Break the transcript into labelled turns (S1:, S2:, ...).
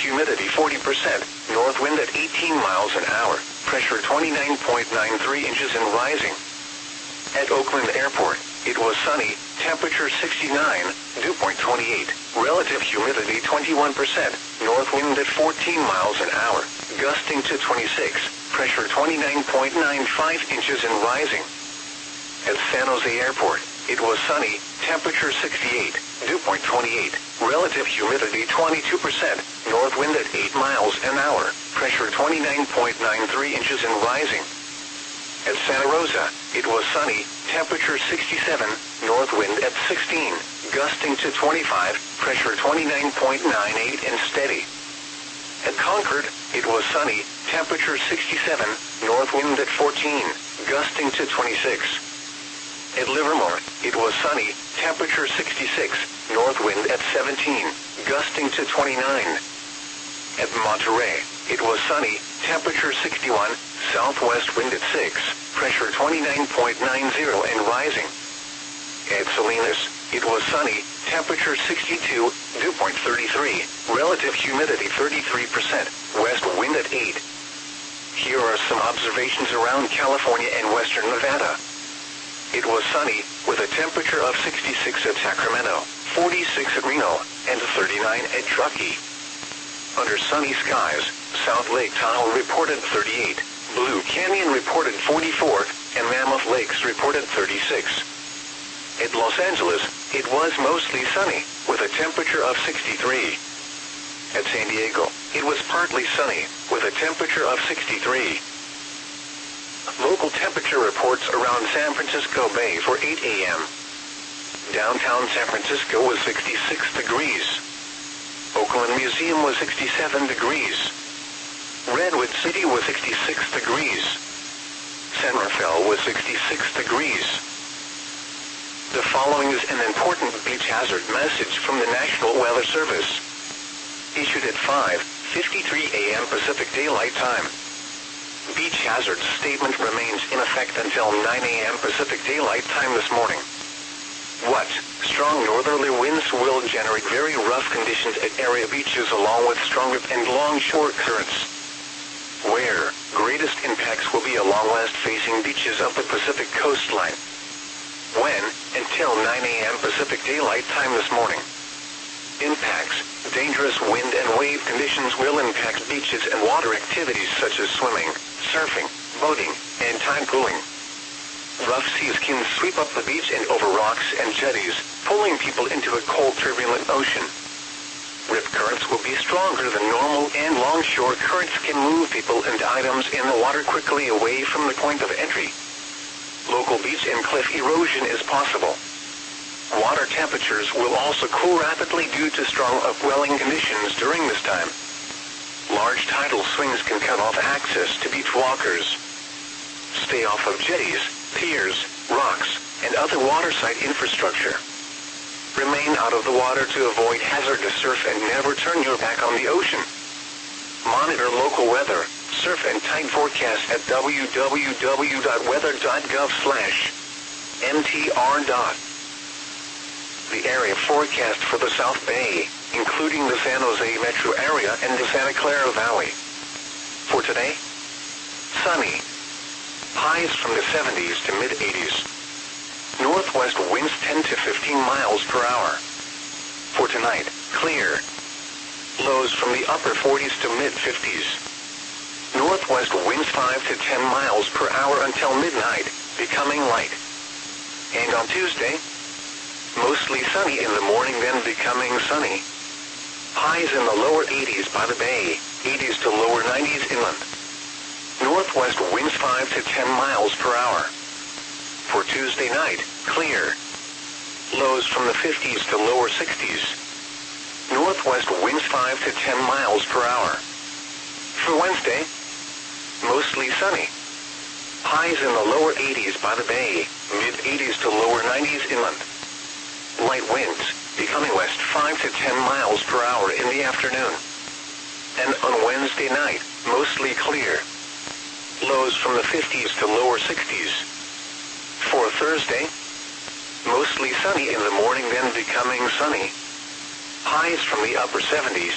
S1: humidity 40%, north wind at 18 miles an hour, pressure 29.93 inches and rising. At Oakland Airport, it was sunny, temperature 69, dew point 28, relative humidity 21%, north wind at 14 miles an hour, gusting to 26, pressure 29.95 inches and rising. At San Jose Airport, it was sunny, temperature 68, dew point 28, relative humidity 22%, north wind at 8 miles an hour, pressure 29.93 inches and rising. At Santa Rosa, it was sunny, temperature 67, north wind at 16, gusting to 25, pressure 29.98 and steady. At Concord, it was sunny, temperature 67, north wind at 14, gusting to 26. At Livermore, it was sunny, temperature 66, north wind at 17, gusting to 29. At Monterey, it was sunny, temperature 61, southwest wind at 6, pressure 29.90 and rising. At Salinas, it was sunny, temperature 62, dew point 33, relative humidity 33%, west wind at 8. Here are some observations around California and western Nevada. It was sunny, with a temperature of 66 at Sacramento, 46 at Reno, and 39 at Truckee. Under sunny skies, South Lake Tahoe reported 38, Blue Canyon reported 44, and Mammoth Lakes reported 36. At Los Angeles, it was mostly sunny, with a temperature of 63. At San Diego, it was partly sunny, with a temperature of 63. Local temperature reports around San Francisco Bay for 8 a.m. Downtown San Francisco was 66 degrees. Oakland Museum was 67 degrees. Redwood City was 66 degrees. San Rafael was 66 degrees. The following is an important beach hazard message from the National Weather Service. Issued at 5:53 a.m. Pacific Daylight Time. Beach hazard statement remains in effect until 9 a.m. Pacific Daylight Time this morning. What? Strong northerly winds will generate very rough conditions at area beaches along with stronger and long shore currents. Where? Greatest impacts will be along west-facing beaches up the Pacific coastline. When? Until 9 a.m. Pacific Daylight Time this morning. Impacts. Dangerous wind and wave conditions will impact beaches and water activities such as swimming, surfing, boating, and tide pooling. Rough seas can sweep up the beach and over rocks and jetties, pulling people into a cold, turbulent ocean. Rip currents will be stronger than normal, and longshore currents can move people and items in the water quickly away from the point of entry. Local beach and cliff erosion is possible. Water temperatures will also cool rapidly due to strong upwelling conditions during this time. Large tidal swings can cut off access to beach walkers. Stay off of jetties, piers, rocks, and other waterside infrastructure. Remain out of the water to avoid hazardous surf and never turn your back on the ocean. Monitor local weather, surf and tide forecast at www.weather.gov/mtr. The area forecast for the South Bay, including the San Jose metro area and the Santa Clara Valley. For today, sunny. Highs from the 70s to mid-80s. Northwest winds 10 to 15 miles per hour. For tonight, clear. Lows from the upper 40s to mid-50s. Northwest winds 5 to 10 miles per hour until midnight, becoming light. And on Tuesday, mostly sunny in the morning, then becoming sunny. Highs in the lower 80s by the bay, 80s to lower 90s inland. Northwest winds 5 to 10 miles per hour. For Tuesday night, clear. Lows from the 50s to lower 60s. Northwest winds 5 to 10 miles per hour. For Wednesday, mostly sunny. Highs in the lower 80s by the bay, mid-80s to lower 90s inland. Light winds, becoming west 5 to 10 miles per hour in the afternoon. And on Wednesday night, mostly clear. Lows from the 50s to lower 60s. For Thursday, mostly sunny in the morning, then becoming sunny. Highs from the upper 70s